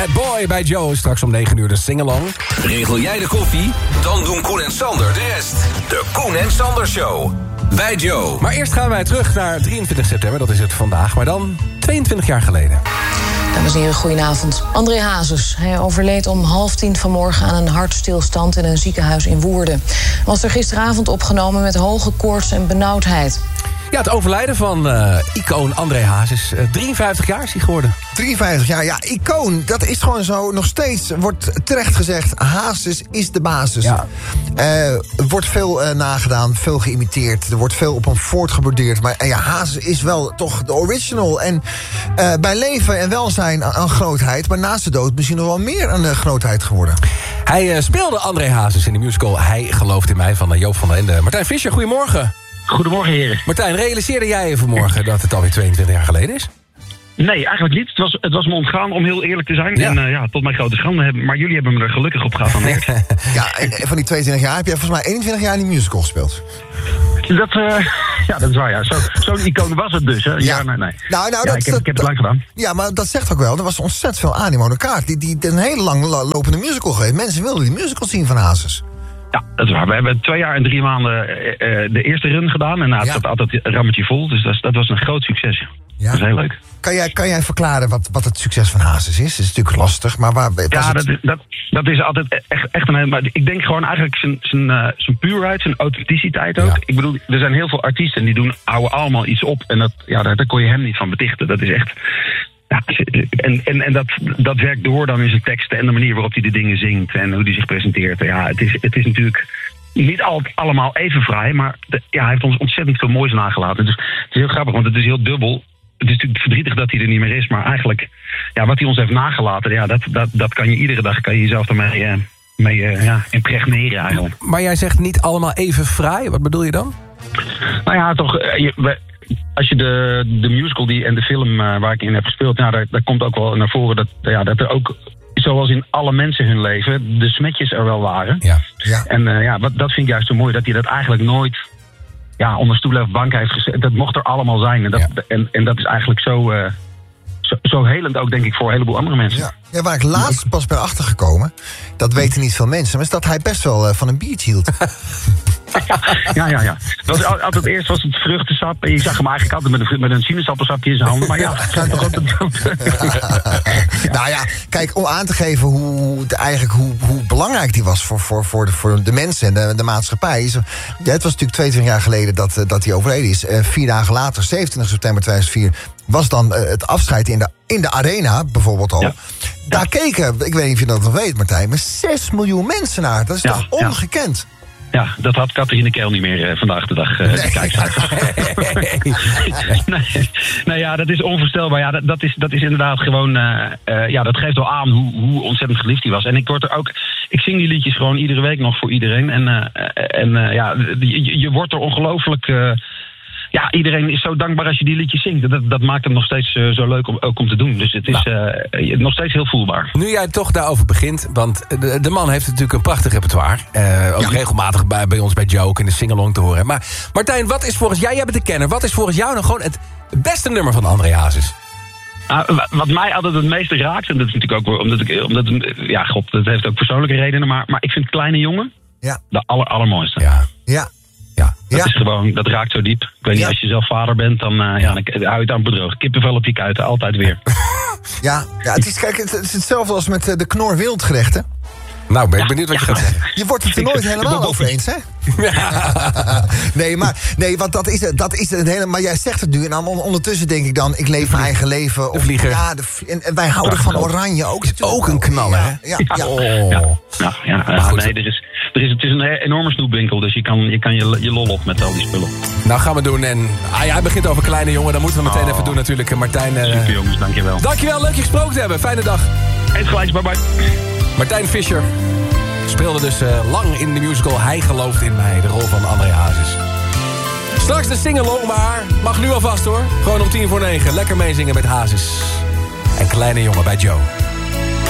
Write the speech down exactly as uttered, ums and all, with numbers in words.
Bad Boy bij Joe. Straks om negen uur de sing-along. Regel jij de koffie? Dan doen Koen en Sander de rest. De Koen en Sander Show. Bij Joe. Maar eerst gaan wij terug naar drieëntwintig september. Dat is het vandaag. Maar dan tweeëntwintig jaar geleden. Dames en heren, goedenavond. André Hazes. Hij overleed om half tien vanmorgen aan een hartstilstand in een ziekenhuis in Woerden. Was er gisteravond opgenomen met hoge koorts en benauwdheid. Ja, het overlijden van uh, icoon André Hazes. Uh, drieënvijftig jaar is hij geworden. drieënvijftig jaar, ja, icoon. Dat is gewoon zo. Nog steeds wordt terecht gezegd, Hazes is de basis. Ja. Uh, er wordt veel uh, nagedaan, veel geïmiteerd. Er wordt veel op hem voortgeborduurd. Maar uh, ja, Hazes is wel toch de original. En uh, bij leven en welzijn een grootheid. Maar naast de dood misschien nog wel meer een uh, grootheid geworden. Hij uh, speelde André Hazes in de musical Hij gelooft in mij van uh, Joop van den Ende. Martijn Fischer, goedemorgen. Goedemorgen, heren. Martijn, realiseerde jij je vanmorgen dat het alweer tweeëntwintig jaar geleden is? Nee, eigenlijk niet. Het was, het was me ontgaan, om heel eerlijk te zijn. Ja. En uh, ja, tot mijn grote schande. Hebben, maar jullie hebben me er gelukkig op geattendeerd. Ja, en, en van die tweeëntwintig jaar heb jij volgens mij eenentwintig jaar in die musical gespeeld. Dat, uh, ja, dat is waar, ja. Zo, zo'n icoon was het dus, hè? Ja, Ja. nee, nee. Nou, nou, Ja, dat, ik, heb, ik heb het lang gedaan. Ja, maar dat zegt ook wel. Er was ontzettend veel animo aan de kaart. Die, die een hele lang lo- lopende musical geweest. Mensen wilden die musical zien van Hazes. Ja, dat is waar. We hebben twee jaar en drie maanden uh, uh, de eerste run gedaan. En nou, het Ja. zat altijd een rammetje vol. Dus dat, dat was een groot succes. Ja. Dat is heel leuk. Kan jij, kan jij verklaren wat, wat het succes van Hazes is? Het is natuurlijk lastig, maar waar... was Ja, het... dat, is- dat, dat is altijd echt, echt een... Maar ik denk gewoon eigenlijk zijn, zijn, uh, zijn puurheid, zijn authenticiteit ook. Ja. Ik bedoel, er zijn heel veel artiesten die doen, houden allemaal iets op. En dat, ja, daar, daar kon je hem niet van betichten. Dat is echt... Ja, en en, en dat, dat werkt door dan in zijn teksten en de manier waarop hij de dingen zingt en hoe hij zich presenteert. Ja, het is, het is natuurlijk niet altijd allemaal even fraai, maar de, ja, hij heeft ons ontzettend veel moois nagelaten. Dus het is heel grappig, want het is heel dubbel. Het is natuurlijk verdrietig dat hij er niet meer is, maar eigenlijk, ja, wat hij ons heeft nagelaten, ja, dat, dat, dat kan je iedere dag, kan je jezelf ermee uh, mee, uh, ja, impregneren eigenlijk. Maar jij zegt niet allemaal even fraai. Wat bedoel je dan? Nou ja, toch, uh, je, we, als je de, de musical die, en de film uh, waar ik in heb gespeeld, ja, daar, daar komt ook wel naar voren dat, ja, dat er ook, zoals in alle mensen hun leven, de smetjes er wel waren. Ja. Ja. En uh, ja, wat, dat vind ik juist zo mooi, dat hij dat eigenlijk nooit ja, onder stoel of bank heeft gezet. Dat mocht er allemaal zijn. En dat, Ja. en, en dat is eigenlijk zo, uh, zo, zo helend ook, denk ik, voor een heleboel andere mensen. Ja. Ja, waar ik laatst pas ben achtergekomen, dat weten niet veel mensen, maar is dat hij best wel uh, van een biertje hield. Ja, ja, ja. Dat was, altijd eerst was het vruchtensap. En je zag hem eigenlijk altijd met een, met een sinaasappelsapje in zijn handen. Maar ja, het zijn toch ook de... Nou ja, kijk, om aan te geven hoe, de, eigenlijk hoe, hoe belangrijk die was voor, voor, voor, de, voor de mensen en de, de maatschappij. Is, ja, het was natuurlijk tweeëntwintig jaar geleden dat, uh, dat hij overleden is. Uh, vier dagen later, zevenentwintig september tweeduizend vier, was dan uh, het afscheid in de, in de arena, bijvoorbeeld al. Ja. Daar keken, ik weet niet of je dat nog weet, Martijn, maar zes miljoen mensen naar. Dat is Ja, toch ja. ongekend? Ja, dat had Catharine Keil niet meer uh, vandaag de dag. Uh, Nee. de kijkcijfers. nee, nee, ja, dat is onvoorstelbaar. Ja, dat, dat, is, dat is inderdaad gewoon... Uh, uh, ja, dat geeft wel aan hoe, hoe ontzettend geliefd hij was. En ik word er ook... Ik zing die liedjes gewoon iedere week nog voor iedereen. En, uh, en uh, ja, je, je wordt er ongelooflijk... Uh, ja, iedereen is zo dankbaar als je die liedjes zingt. Dat, dat maakt hem nog steeds uh, zo leuk om, ook om te doen. Dus het is uh, nog steeds heel voelbaar. Nu jij toch daarover begint, want de, de man heeft natuurlijk een prachtig repertoire. Uh, ook Ja. regelmatig bij, bij ons bij Joke in de sing-along te horen. Maar Martijn, wat is volgens jou, jij bent de kenner, wat is volgens jou nou gewoon het beste nummer van André Hazes? Uh, wat mij altijd het meeste raakt, en dat is natuurlijk ook wel omdat ik, omdat, ja, god, dat heeft ook persoonlijke redenen, maar, maar ik vind Kleine Jongen Ja. de aller, allermooiste. Ja, Ja. ja. Dat Ja. is gewoon, dat raakt zo diep. Ik weet niet, Ja. als je zelf vader bent, dan, uh, ja, dan hou je het aan bedroog. Kippenvel op je kuiten, altijd weer. Ja, ja het, is, kijk, het is hetzelfde als met uh, de knor wildgerechten. Nou, ben ik benieuwd wat je gaat zeggen. Je wordt het er nooit helemaal over eens, hè? nee, maar nee, want dat is, het- dat is het hele. Maar jij zegt het nu. En dan on- ondertussen denk ik dan, ik leef mijn eigen leven. De vlieger. Ja, de, vlie- en, en wij houden van oranje ook. natuurlijk. Ook een knaller, hè? Ja, ja, ja. Oh. Ja, nou, ja, uh, goed. nee, er is, er is, het is een enorme snoepwinkel, dus je kan je, kan je, je lol op met al die spullen. Nou, gaan we doen. En ah, jij begint over Kleine Jongen, dan moeten we meteen Oh. even doen natuurlijk. Uh, Martijn, uh, Super jongens, dankjewel. dankjewel, leuk je gesproken te hebben. Fijne dag. Eet gelijk, bye bye. Martijn Fischer speelde dus uh, lang in de musical Hij gelooft in mij, de rol van André Hazes. Straks de sing-along, maar mag nu alvast hoor. Gewoon om tien voor negen. Lekker meezingen met Hazes. En Kleine Jongen bij Joe.